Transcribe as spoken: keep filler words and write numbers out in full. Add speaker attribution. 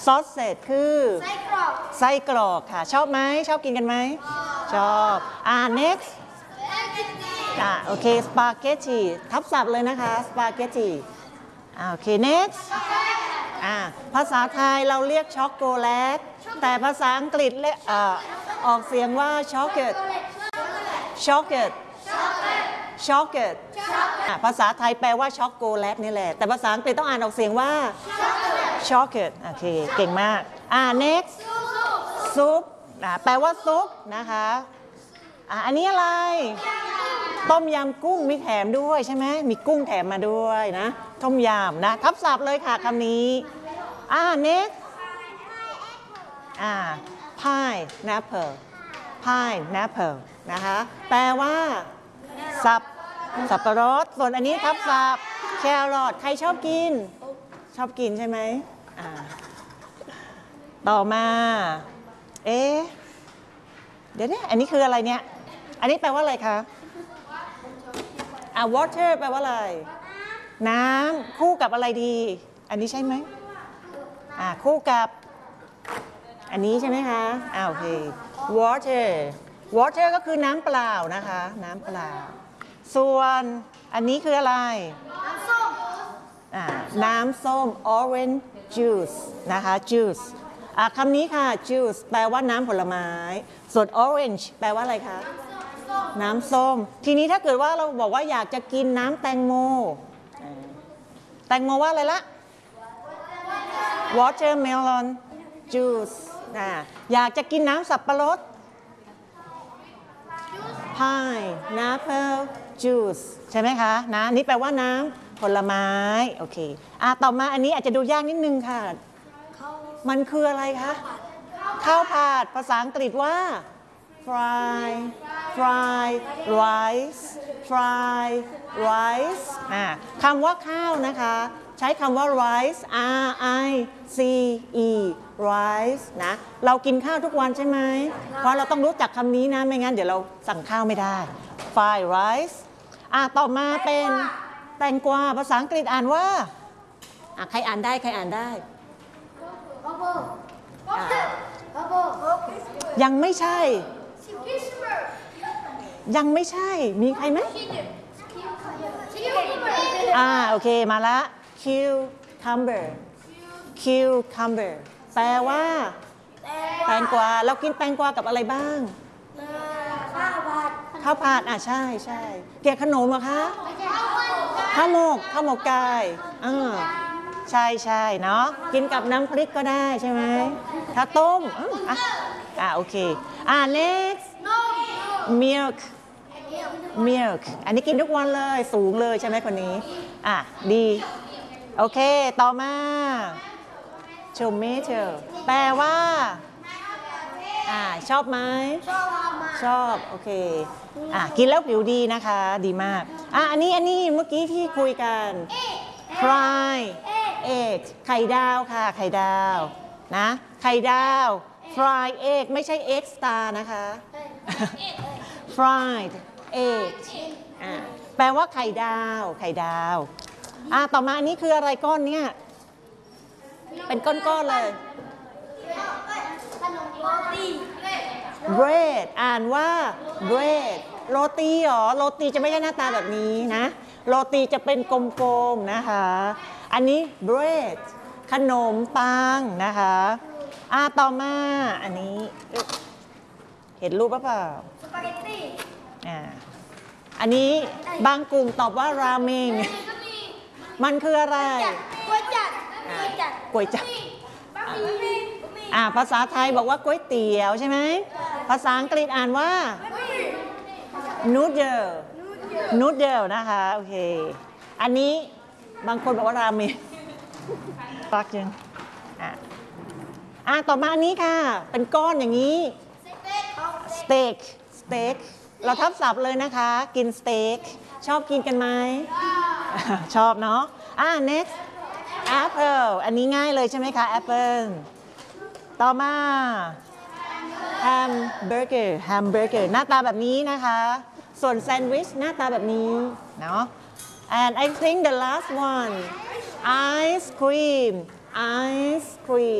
Speaker 1: sausage คือไส้กรอกไส้กรอกค่ะชอบไหมชอบกินกันไหมชอบอ่า next อ่าโอเค spaghetti ทับศัพท์เลยนะคะ spaghetti อ่าโอเค next อ่าภาษาไทยเราเรียกช็อกโกแลตแต่ภาษาอังกฤษเรียกอ่าออกเสียงว่าช็อกโกแลตช็อกโกแลตช็อกโกแลตภาษาไทยแปลว่าช็อกโกแลตนี่แหละแต่ภาษาอังกฤษต้องอ่านออกเสียงว่าช็อกโกแลตโอเคเก่งมากอ่า next ซุปอ่าแปลว่าซุปนะคะอ่าอันนี้อะไรต้มยำกุ้งมีแถมด้วยใช่ไหมมีกุ้งแถมมาด้วยนะต้มยำนะทับศัพท์เลยค่ะคำนี้อ่า next อ่า pineapple pineapple นะคะแปลว่าสับสับปะรดส่วนอันนี้ทับศัพท์แครอทใครชอบกินชอบกินใช่ไหมอ่าต่อมาเอ๊ะเดี๋ยวเนี่ยอันนี้คืออะไรเนี่ยอันนี้แปลว่าอะไรคะอ่า water แปลว่าอะไรน้ำคู่กับอะไรดีอันนี้ใช่ไหมอ่าคู่กับอันนี้ใช่ไหมคะอ่าโอเค water water ก็คือน้ำเปล่านะคะน้ำเปล่าส่วนอันนี้คืออะไรน้ำส้มอ่าน้ำส้ม orange juice นะคะ juice อ่าคำนี้ค่ะ juice แปลว่าน้ำผลไม้ส่วน orange แปลว่าอะไรคะน้ำส้มทีนี้ถ้าเกิดว่าเราบอกว่าอยากจะกินน้ำแตงโมแตงโมว่าอะไรละ watermelon juice อ่าอยากจะกินน้ำสับปะรด pineapple juice ใช่ไหมคะนะนี่แปลว่าน้ำผลไม้โอเคอ่ะต่อมาอันนี้อาจจะดูยากนิดนึงค่ะมันคืออะไรคะข้าวผัดภาษาอังกฤษว่า fry fry rice fry rice อ่ะคำว่าข้าวนะคะใช้คำว่า rice r i c e rice นะเรากินข้าวทุกวันใช่ไหมเพราะเราต้องรู้จักคำนี้นะไม่งั้นเดี๋ยวเราสั่งข้าวไม่ได้ fry rice อ่ะต่อมาเป็นแตงกวาภาษาอังกฤษอ่านว่าอ่ะใครอ่านได้ใครอ่านได้ยังไม่ใช่ยังไม่ใช่มีใครไหมอ่าโอเคมาละ cucumber cucumber แปลว่าแตงกวาเรากินแตงกวากับอะไรบ้างข้าวผัดข้าวผัดอ่ะใช่ใช่เกี่ยวขนมเหรอคะข้าวหมกข้าวหมกไก่อ่าใช่ใช่เนาะกินกับน้ำพริกก็ได้ใช่ไหมถ้าต้มอ่ะอ่ะโอเคอ่ะ next milk milk อันนี้กินทุกวันเลยสูงเลยใช่ไหมคนนี้อ่ะดีโอเคต่อมา tomato แปลว่าอ่าชอบไหมชอบชอบโอเคอ่ะกินแล้วผิวดีนะคะดีมากอ่ะอันนี้อันนี้เมื่อกี้ที่คุยกัน fry egg ไข่ดาวค่ะไข่ดาวนะไข่ดาว fry egg ไม่ใช่ egg star นะคะ fried egg อ่ะแปลว่าไข่ดาวไข่ดาวอ่ะต่อมาอันนี้คืออะไรก้อนเนี้ยเป็นก้อนๆเลย bread อ่านว่า bread โรตีหรอโรตีจะไม่ใช่หน้าตาแบบนี้นะโรตีจะเป็นกลมๆนะคะอันนี้ bread ขนมปังนะคะอ่ะต่อมาอันนี้เห็นรูปป่ะเปล่าสปาเกตตี้อ่าอันนี้บางกลุ่มตอบว่าราเมงมันคืออะไรก๋วยจั๊บก๋วยจั๊บอ่าภาษาไทยบอกว่าก๋วยเตี๋ยวใช่ไหมภาษาอังกฤษอ่านว่า noodle noodle นะคะโอเคอันนี้บางคนบอกว่าราเมงรักจังอ่ะอ่ะต่อมาอันนี้ค่ะเป็นก้อนอย่างนี้สเต็กสเต็กเราทับศัพท์เลยนะคะกินสเต็กชอบกินกันไหมชอบเนาะอ่ะ next apple อันนี้ง่ายเลยใช่ไหมคะ apple ต่อมาแฮมเบอร์เกอร์แฮมเบอร์เกอร์หน้าตาแบบนี้นะคะส่วนแซนด์วิชหน้าตาแบบนี้เนาะ and I think the last one ice cream ice cream